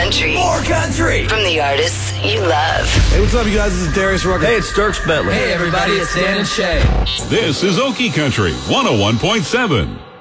country. More country. From the artists you love. Hey, what's up, you guys? This is Darius Rucker. Hey, it's Dierks Bentley. Hey, everybody, it's Dan and Shay. This is Okie Country 101.7.